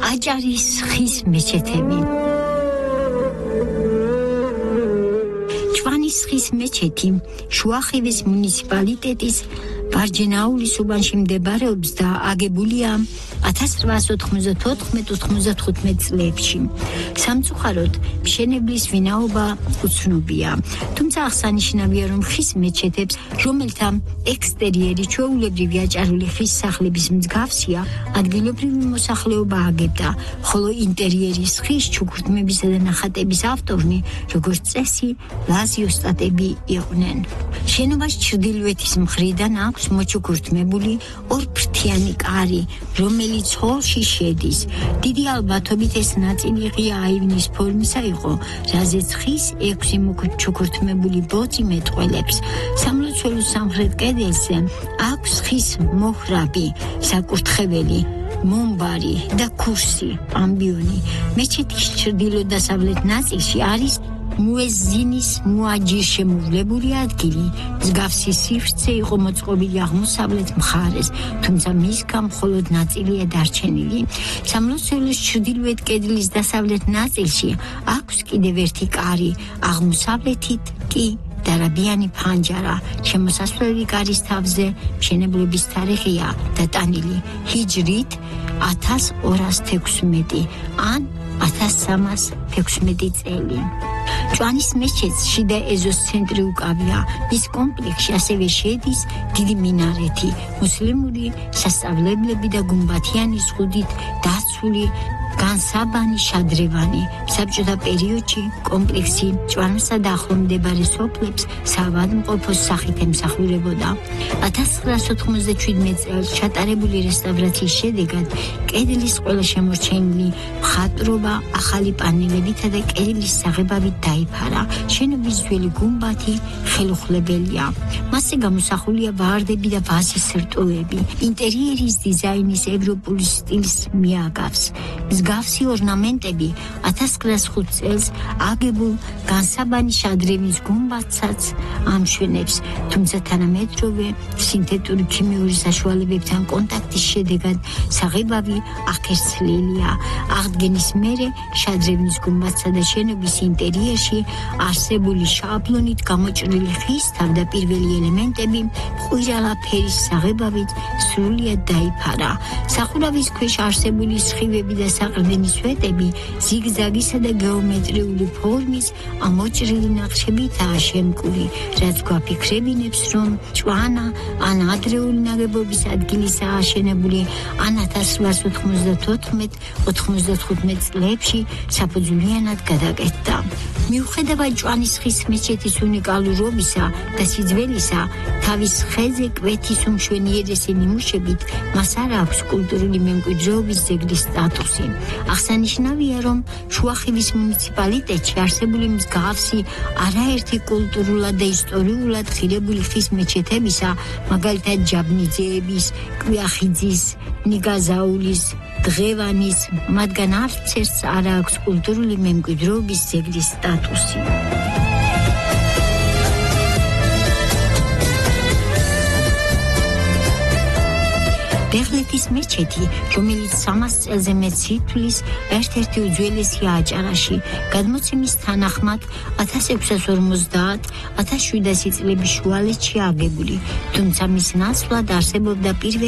აჭარის ხის მეჩეთები. ჭვანის ხის მეჩეთი შუახევის მუნიციპალიტეტის ბარჯენაულის უბანში მდებარეობს და აგებულია 1894-95 წლებში. სამწუხაროდ მშენებლის ვინაობა უცნობია. თუმცა აღსანიშნავია, რომ ხის მეჩეთებს, რომელთა ექსტერიერი ჩვეულებრივი აჭარული ხის სახლების მსგავსია, ადგილობრივი მოსახლეობა აგებდა, ხოლო ინტერიერის ხის ჩუქურთმებისა და ნახატების ავტორნი, როგორც წესი, ლაზი ოსტატები იყვნენ. შენობას ჩრდილოეთის მხრიდან აქვს მოჩუქურთმებული ორფრთიანი კარი, რომელიც ჰოლში შედის. დიდი ალბათობით ეს ნაწილი ღია აივნის ფორმისა იყო, რაზეც ხის 6 მოჩუქურთმებული ბოძი მეტყველებს. სამლოცველოს სამხრეთ კედელზე აქვს ხის მოჰრაბი, საკურთხეველი, მომბარი და ქურსი, ამბიონი. მეჩეთის ჩრდილო-დასავლეთ ნაწილში არის მუეზინის მუაჯის შემოვლებული ადგილი. მსგავსი სივრცე იყო მოწყობილი აღმოსავლეთ მხარეს, თუმცა მისგან მხოლოდ ნაწილია დარჩენილი. სამლოცველოს ჩრდილოეთ კედლის დასავლეთ ნაწილში აქვს კიდევ ერთი კარი, აღმოსავლეთით კი დარაბიანი ფანჯარა. შემოსასვლელი კარის თავზე მშენებლობის თარიღია დატანილი ჰიჯრით 1216 ან 1316 წელი. ჭვანის მეჩეთს შიდა ეზოს ცენტრი უკავია. მის კომპლექსში ასევე შედის დიდი მინარეთი, მუსლიმური სასწავლებლები და გუმბათიანი ზღუდით დაცული განსაბანი შადრევანი. საბჭოთა პერიოდში კომპლექსი ჭვანასა და ახლო მდებარე სოფლებს საავადმყოფოს სახით ემსახურებოდა. 1997 წელს ჩატარებული რესტავრაციის შედეგად კედლის ყველა შემორჩენილი მხატვრობა ახალი პანელებითა და კედლის საღებავით დაიფარა. შენობის ძველი გუმბათი ხელუხლებელია. მასზე გამოსახულია ვარდები და ვაზის სრტოები. ინტერიერის დიზაინის ევროპული სტილს მიაგავს. მსგავსი ორნამენტები 1905 წელს აგებულ განსაბანი შადრევის გუმბათსაც ამშვენებს, თუმცა თანამედროვე სინთეტური ქიმიური საშუალებებთან კონტაქტის შედეგად საღებავი ახერცლილია. აღდგენის მერე შადრევის გუმბათსა და შენობის ინტერიერში არსებული შაბლონით გამოჭრილი ხის თავდაპირველი ელემენტები ყვირალა ფერის საღებავით სრულიად დაიფარა. სახურავის ქვეშ არსებული სხივები და საყრდენი სვეტები ზიგზაგისა და გეომეტრიული ფორმის ამოჭრილი ნახშებითაა შემკული, რაც გვაფიქრებინებს, რომ ჭვანა ან ადრეული ნაგებობის ადგილისაა აშენებული ან 1894-95 წლებში საფუძვლიანად გადაკეთდა. მიუხედავად ჭვანის ხის მეჩეთის უნიკალურობისა და სიძველისა, თავის ხეზე კვეთის უმშვენიერესი ნიმუშებით მას არ აქვს კულტურული მემკვიდრეობის ძეგლის სტატუსი. აღსანიშნავია, რომ შუახევის მუნიციპალიტეტში არსებული მსგავსი არაერთი კულტურულად და ისტორიულად ღირებული ხის მეჩეთებისა, მაგალითად ჯაბნიძეების, კვიახიძის, ნიგაზაულის, დღევანის, მათგან არც ერთს არ აქვს კულტურული მემკვიდრეობის ძეგლის სტატუსი. ბეღლეთის მეჩეთი, რომელიც 300 წელზე მეტ სითვლის ერთ-ერთი უძველესია აჭარაში, გადმოცემის თანახმად 1650-1700 წლების შუალედში აგებული, თუმცა მის ნაცვლად არსებობდა პირველი